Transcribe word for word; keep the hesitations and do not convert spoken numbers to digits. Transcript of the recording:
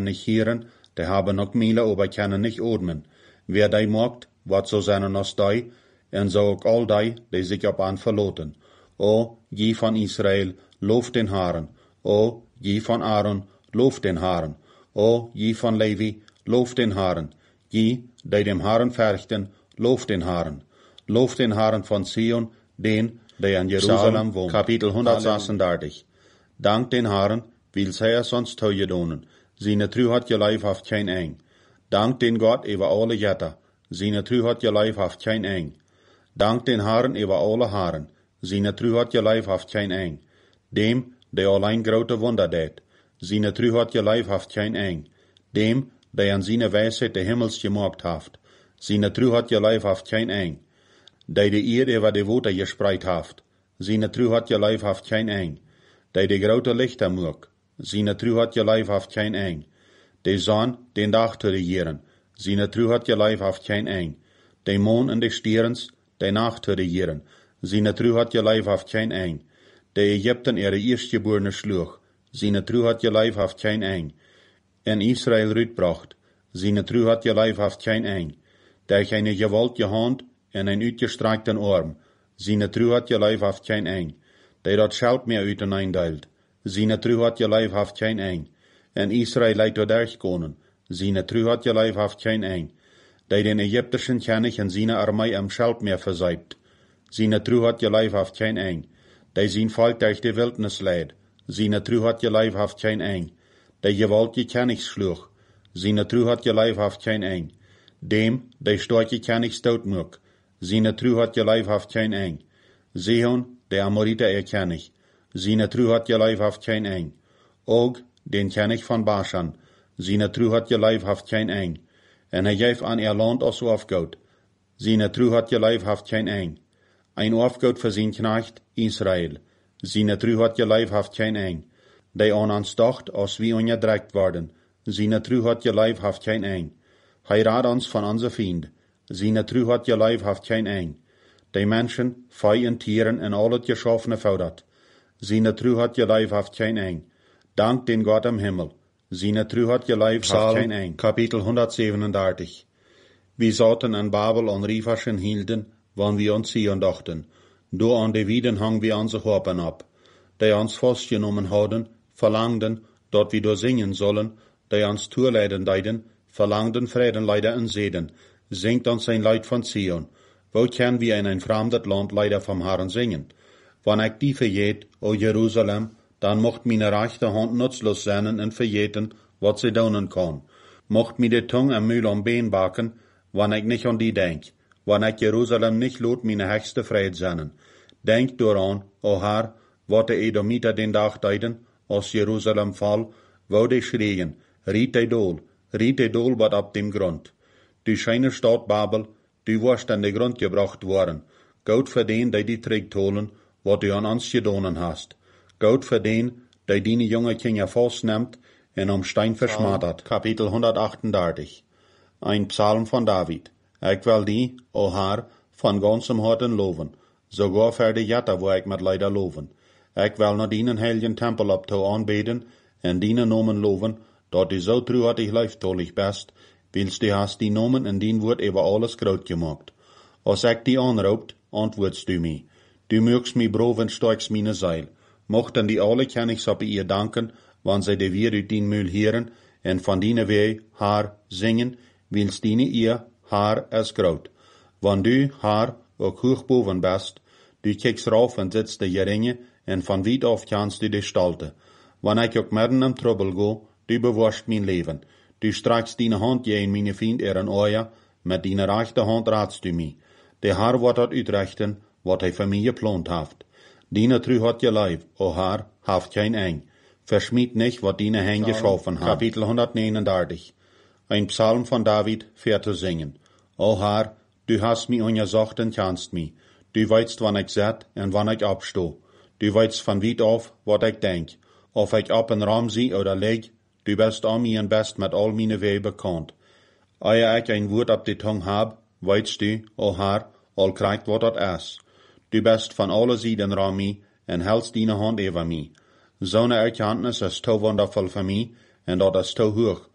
nicht hören, die haben noch Miele, aber können nicht atmen. Wer die macht, wat so zijn als die, en zo ook al die, die sich op aan verloten. O, je van Israël, loof den Herren. O, je van Aaron, loof den Herren. O, je van Levi, loof den Herren. Je, die dem Herren verchten, loof den Herren. Loof den Herren van Sion, den, die in Jerusalem woont. Kapitel honderdzesendertig. Dank den Herren, wil zij es ons toegedonen. Zijn trouw had je lijf haft geen eng. Dank den Gott über alle Jetter. Zijn trouw had je lijf haft geen eng. Dank den Herren über alle Haren. Zijn trouw had je lijf haft geen eng. Dem, die allein grote wonder deed. Zijn trouw had je lijf haft geen eng. Dem, die an zijn wijsheid de hemels gemaakt haft. Zijn trouw had je lijf haft geen eng. Die de eer über de water gespreid haft. Zijn trouw had je lijf haft geen eng. Die de grote lichter moek. Zijn trouw had je lijf haft geen eng. De zon, den dag te regeren. Zijn trouw had je lijf haft geen eng. De maan en de sterens, de nacht te regeren. Zijn trouw had je lijf haft geen eng. De Egypten ere eerstgeborene sloeg. Zijn trouw had je lijf haft geen eng. En Israël uitbracht. Zijn trouw had je lijf haft geen eng. De geen gewalt je hand en een uitgestrekte arm. Zijn trouw had je lijf haft geen eng. De dat scheld meer uit en eindeilt. Zijn trouw had je lijf haft geen eng. En Israël leidt door derg konen. Zijn trouw had je lijf haft geen eng. Die den Ägyptischen König en zijn armee am scheld meer verzeibt. Zijn trouw had je lijf haft geen eng. Die zijn volk durch de wildnis leid. Zijn trouw had je lijf haft geen eng. Die gewalt je König sloeg. Zijn trouw had je lijf haft geen eng. Dem, die stork je König stout moek. Zijn trouw had je lijf haft geen eng. Sihon, de Amorite er König. Zijn trouw had je lijf haft geen eng. Og, den König van Bashan. Zijn trouw had je lijf haft geen eng. En hij geeft aan er land als afgoud. Zijn trouw had je lijf haft geen eng. Ein afgoud voor zijn knecht, Israël. Zijn trouw had je lijf haft geen eng. Die aan ons dacht, als wie ongedrekt worden. Zijn trouw had je lijf haft geen eng. Hij raadt ons van onze vriend. Zijn trouw had je lijf haft geen eng. Die mensen, vee en tieren en al het geschaffene foudert. Zijn trouw had je lijf haft geen eng. Dank den Gott im Himmel. Zijn trouw had je lijf haft geen eng. Kapitel honderdzevenendertig. Wir zaten in Babel an Riefaschen hielden, wann wir uns Sion dachten. Do an de Wieden hang wir onze Hopen ab. Die ons vastgenommen hadden, verlangden, dat wir door singen sollen, die ons toeleiden deiden, verlangden Vredenleider en zeden, zingt ons zijn Leid van Sion. Wo können wir in ein fremdet Land leider vom Herrn singen? Wann ik die verjeet, o Jerusalem, dan mocht meine rechte Hand nutzlos zijn en verjeten, wat ze doen kan. Mocht mir de Tung am Mühl am Been baken, wann ik nicht an die denk. Wann ik Jerusalem nicht lot meine höchste Freiheit sennen. Denk dooraan, o Herr, wat de Edomiter den Dag deiden, als Jerusalem val, wo de schreien, riet de dool, riet de dool wat op dem Grund. Du scheine Stadt Babel, du warst an de Grund gebracht worden. Goud für den, die die trägt holen, wat du an ons gedonen hast. Goud für den, die die junge Kinder vastnimmt en am Stein verschmattert. Kapitel honderdachtendertig. Ein Psalm von David. Ik wil die, o Herr, van ganzem harten loven, sogar für de Jatter, wo ik met leider loven. Ik wil naar dienen heiligen tempel op toe aanbeden, en dienen nomen loven, dat die zo truhartig leiftolig best, wils die hast die nomen en dien wordt over alles groot gemaakt. Als ik die aanroopt, antwoordst du mij. Du mögst mi brov en starks mine zeil. Mochten die alle Königs op ihr danken, wann zij de weer uit dien mühl heren, en van diene wee, haar, zingen, wils diene ihr, haar, es groot. Wann du, haar, ook hoog boven best, du kijkst rauf en zitst de geringe, en van wiet af kannst du de stalte. Wann ik ook midden im Trouble go, du bewaarst mijn leven. Du strakst diene hand je in meine vriend er een oja, met diene rechte hand raadst du mij. De haar wordt dat uitrechten, wat hij voor mij geplant heeft. Diene trouw hat je lijf, o haar, haft geen eng. Verschmied nicht, wat diene hen geschaffen hat. Kapitel honderdnegenendertig. Ein Psalm von David, für zu singen. O Herr, du hast mi ungesagt en kannst mi. Du weißt, wann ich zet en wann ich absto. Du weißt von weit auf, wat ich denk. Of ich ab en Raum zie oder leg, du bist an mir en best met al meine weh bekannt. Eer ich ein Wort ab die Tung hab, weißt du, o Herr, al krijgt wat dat is. Du bist van alle Seiten ram mi, en hältst deine Hand over mi. Zo'n erkenntnis is to wondervol voor mij, en dat is to hoog,